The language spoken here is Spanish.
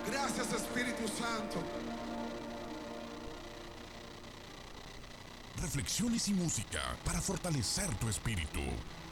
Gracias, Espíritu Santo. Reflexiones y música para fortalecer tu espíritu.